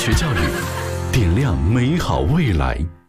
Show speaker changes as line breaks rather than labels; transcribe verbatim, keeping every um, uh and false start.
学教育，点亮美好未来。